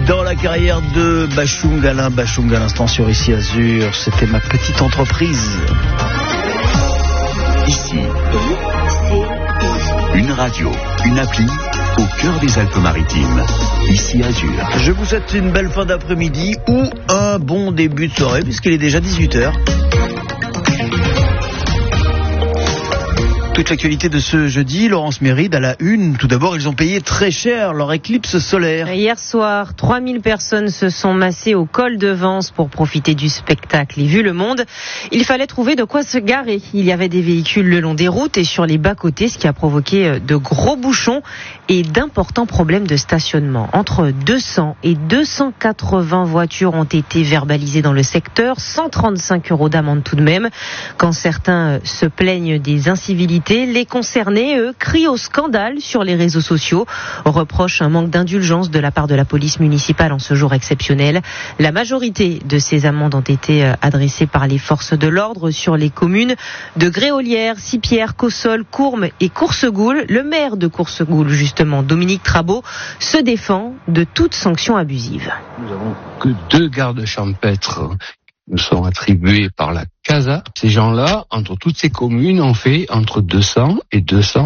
dans la carrière de Bachung, Alain Bachung à l'instant sur Ici Azur. C'était ma petite entreprise. Ici, une radio, une appli au cœur des Alpes-Maritimes. Ici Azur. Je vous souhaite une belle fin d'après-midi ou un bon début de soirée puisqu'il est déjà 18h. Toute l'actualité de ce jeudi, Laurence Méride à la une. Tout d'abord, ils ont payé très cher leur éclipse solaire. Hier soir, 3000 personnes se sont massées au col de Vence pour profiter du spectacle. Et vu le monde, il fallait trouver de quoi se garer. Il y avait des véhicules le long des routes et sur les bas-côtés, ce qui a provoqué de gros bouchons et d'importants problèmes de stationnement. Entre 200 et 280 voitures ont été verbalisées dans le secteur, 135 € d'amende tout de même. Quand certains se plaignent des incivilités, les concernés, eux, crient au scandale sur les réseaux sociaux, reprochent un manque d'indulgence de la part de la police municipale en ce jour exceptionnel. La majorité de ces amendes ont été adressées par les forces de l'ordre sur les communes de Gréolières, Sipierre, Cossol, Courmes et Coursegoule. Le maire de Coursegoule, justement, Dominique Trabeau, se défend de toute sanction abusive. Nous avons que 2 gardes champêtres nous sont attribués par la CASA. Ces gens-là, entre toutes ces communes, ont fait entre 200 et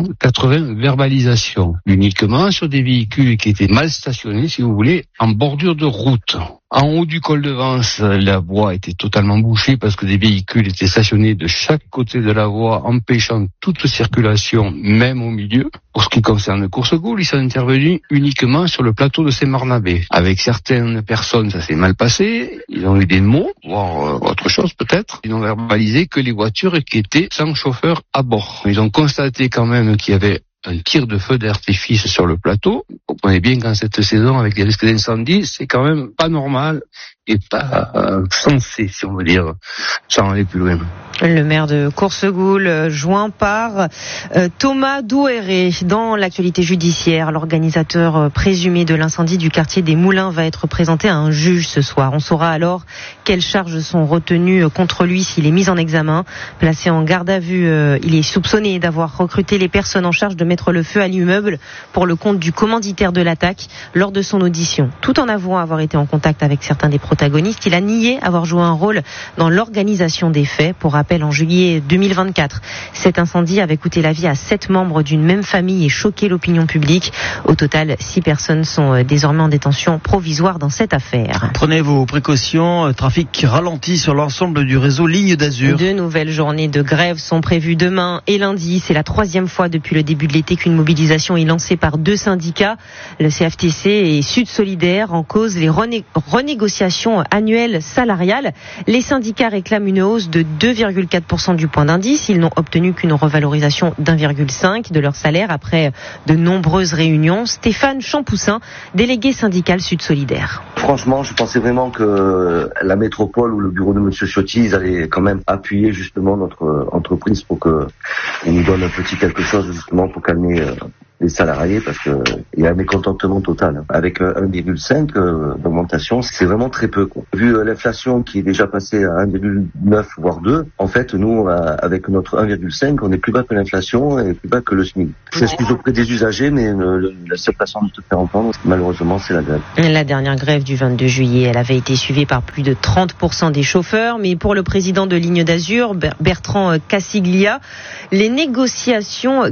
280 verbalisations, uniquement sur des véhicules qui étaient mal stationnés, si vous voulez, en bordure de route. En haut du col de Vence, la voie était totalement bouchée parce que des véhicules étaient stationnés de chaque côté de la voie, empêchant toute circulation, même au milieu. Pour ce qui concerne Coursegoule, ils sont intervenus uniquement sur le plateau de Saint-Barnabé. Avec certaines personnes, ça s'est mal passé. Ils ont eu des mots, voire autre chose peut-être. Ils n'ont verbalisé que les voitures qui étaient sans chauffeur à bord. Ils ont constaté quand même qu'il y avait un tir de feu d'artifice sur le plateau. Vous comprenez bien qu'en cette saison, avec des risques d'incendie, c'est quand même pas normal et pas sensé, si on veut dire, sans aller plus loin. Le maire de Coursegoule, joint par Thomas Douéré. Dans l'actualité judiciaire, l'organisateur présumé de l'incendie du quartier des Moulins va être présenté à un juge ce soir. On saura alors quelles charges sont retenues contre lui s'il est mis en examen. Placé en garde à vue, il est soupçonné d'avoir recruté les personnes en charge de mettre le feu à l'immeuble pour le compte du commanditaire de l'attaque lors de son audition. Tout en avouant avoir été en contact avec certains des protagonistes, il a nié avoir joué un rôle dans l'organisation des faits. Pour rappel, en juillet 2024, cet incendie avait coûté la vie à 7 membres d'une même famille et choqué l'opinion publique. Au total, 6 personnes sont désormais en détention provisoire dans cette affaire. Prenez vos précautions, trafic ralenti sur l'ensemble du réseau Ligne d'Azur. 2 nouvelles journées de grève sont prévues demain et lundi. C'est la 3e fois depuis le début de l'été qu'une mobilisation est lancée par 2 syndicats, le CFTC et Sud Solidaire, en cause les renégociations annuelles salariales. Les syndicats réclament une hausse de 2,4% du point d'indice. Ils n'ont obtenu qu'une revalorisation d'1,5% de leur salaire après de nombreuses réunions. Stéphane Champoussin, délégué syndical Sud Solidaire. Franchement, je pensais vraiment que la métropole ou le bureau de M. Ciotti, ils allaient quand même appuyer justement notre entreprise pour qu'on nous donne un petit quelque chose justement pour calmer les salariés, parce que il y a un mécontentement total. Avec 1,5 d'augmentation, c'est vraiment très peu, quoi. Vu l'inflation qui est déjà passée à 1,9 voire 2, en fait, nous, avec notre 1,5, on est plus bas que l'inflation et plus bas que le SMIC. Je m'excuse auprès des usagers, mais la seule façon de te faire entendre, malheureusement, c'est la grève. La dernière grève du 22 juillet, elle avait été suivie par plus de 30% des chauffeurs, mais pour le président de Ligne d'Azur, Bertrand Cassiglia, les négociations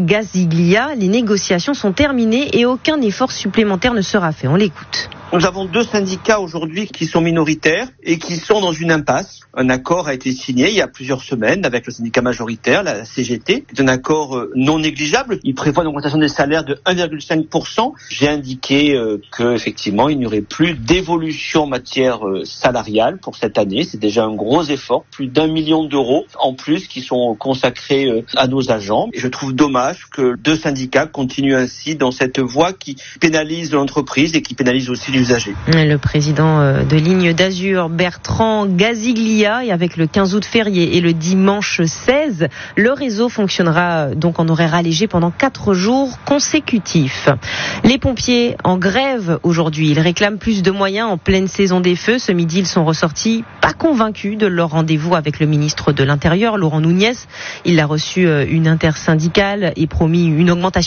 sont terminées et aucun effort supplémentaire ne sera fait. On l'écoute. Nous avons 2 syndicats aujourd'hui qui sont minoritaires et qui sont dans une impasse. Un accord a été signé il y a plusieurs semaines avec le syndicat majoritaire, la CGT. C'est un accord non négligeable. Il prévoit une augmentation des salaires de 1,5%. J'ai indiqué qu'effectivement, il n'y aurait plus d'évolution en matière salariale pour cette année. C'est déjà un gros effort. Plus d'1 million d'euros en plus qui sont consacrés à nos agents. Et je trouve dommage que 2 syndicats continuent ainsi dans cette voie qui pénalise l'entreprise et qui pénalise aussi les usagers. Le président de Ligne d'Azur, Bertrand Gaziglia, et avec le 15 août férié et le dimanche 16, le réseau fonctionnera donc en horaire allégé pendant 4 jours consécutifs. Les pompiers en grève aujourd'hui, ils réclament plus de moyens en pleine saison des feux. Ce midi, ils sont ressortis pas convaincus de leur rendez-vous avec le ministre de l'Intérieur, Laurent Nunez. Il a reçu une intersyndicale et promis une augmentation des ressources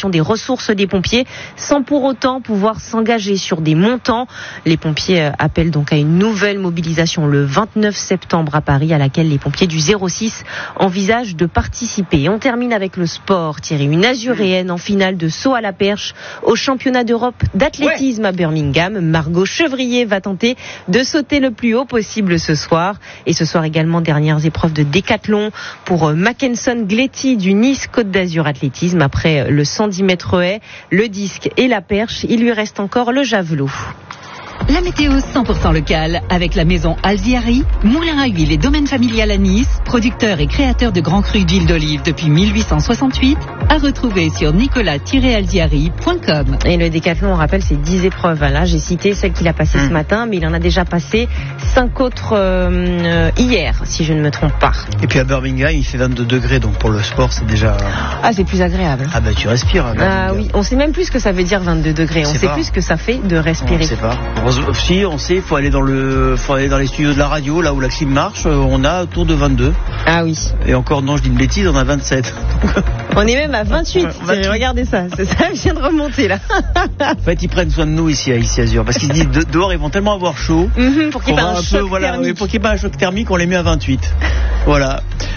ressources des pompiers sans pour autant pouvoir s'engager sur des montants. Les pompiers appellent donc à une nouvelle mobilisation le 29 septembre à Paris, à laquelle les pompiers du 06 envisagent de participer. On termine avec le sport, Thierry. Une Azuréenne en finale de saut à la perche au championnat d'Europe d'athlétisme à Birmingham. Margot Chevrier va tenter de sauter le plus haut possible ce soir. Et ce soir également, dernières épreuves de décathlon pour Mackenson Gletti du Nice Côte d'Azur Athlétisme. Après le 110 mètres haies, le disque et la perche, il lui reste encore le javelot. La météo 100% locale avec la maison Alziari, moulin à huile et domaine familial à Nice, producteur et créateur de grands crus d'huile d'olive depuis 1868, à retrouver sur nicolas-alziari.com. Et le décathlon, on rappelle, c'est 10 épreuves. Là, j'ai cité celle qu'il a passée ce matin, mais il en a déjà passé 5 autres hier, si je ne me trompe pas. Et puis à Birmingham, il fait 22 degrés, donc pour le sport, c'est déjà... Ah, c'est plus agréable. Ah bah tu respires. Ah oui, on sait même plus ce que ça veut dire 22 degrés. On sait plus ce que ça fait de respirer. On sait pas. Si, on sait, faut aller dans les studios de la radio, là où la clim marche, on a autour de 22. Ah oui. Et encore, non, je dis une bêtise, on a 27. On est même à 28. Regardez ça vient de remonter là. En fait, ils prennent soin de nous ici à Azur, parce qu'ils se disent dehors, ils vont tellement avoir chaud. Pour qu'il n'y ait pas un choc thermique. Pour qu'il n'y ait pas un choc thermique, on les met à 28. Voilà.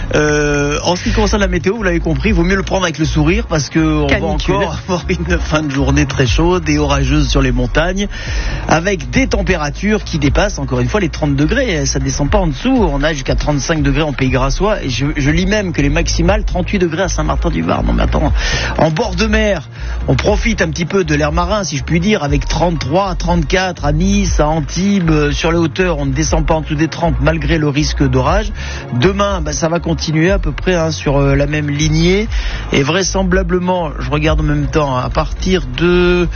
En ce qui concerne la météo, vous l'avez compris, il vaut mieux le prendre avec le sourire parce qu'on va encore avoir une fin de journée très chaude et orageuse sur les montagnes, avec des températures qui dépassent encore une fois les 30 degrés. Ça descend pas en dessous. On a jusqu'à 35 degrés en Pays Grassois et je lis même que les maximales 38 degrés à Saint-Martin-du-Var. Non mais attends, en bord de mer, on profite un petit peu de l'air marin, si je puis dire, avec 33, 34 à Nice, à Antibes. Sur les hauteurs, on ne descend pas en dessous des 30 malgré le risque d'orage. Demain, ça va continuer à peu près sur la même lignée et vraisemblablement, je regarde en même temps, à partir de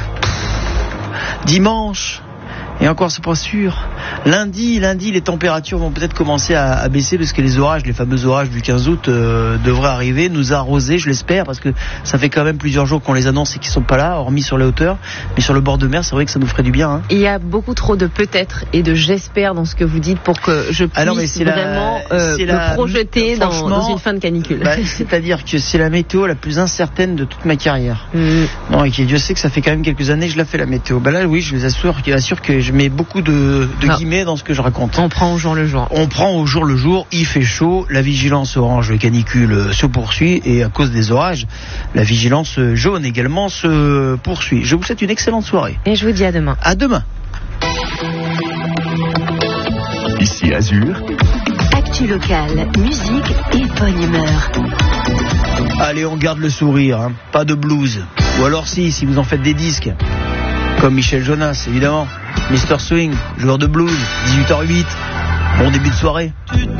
dimanche, et encore c'est pas sûr, lundi les températures vont peut-être commencer à baisser parce que les fameux orages du 15 août devraient arriver, nous arroser, je l'espère, parce que ça fait quand même plusieurs jours qu'on les annonce et qu'ils sont pas là, hormis sur les hauteurs, mais sur le bord de mer, c'est vrai que ça nous ferait du bien. Il y a beaucoup trop de peut-être et de j'espère dans ce que vous dites pour que je puisse vraiment me projeter dans une fin de canicule. C'est-à-dire que c'est la météo la plus incertaine de toute ma carrière. Non, et Dieu sait que ça fait quand même quelques années que je la fais la météo. Là, oui, je vous assure que je mets beaucoup de guillemets dans ce que je raconte. On prend au jour le jour. On prend au jour le jour, il fait chaud, la vigilance orange canicule se poursuit et à cause des orages, la vigilance jaune également se poursuit. Je vous souhaite une excellente soirée. Et je vous dis à demain. À demain. Ici Azur. Actu locale, musique et bonne humeur. Allez, on garde le sourire, pas de blues. Ou alors si vous en faites des disques. Comme Michel Jonas, évidemment. Mr. Swing, joueur de blues, 18h08. Bon début de soirée.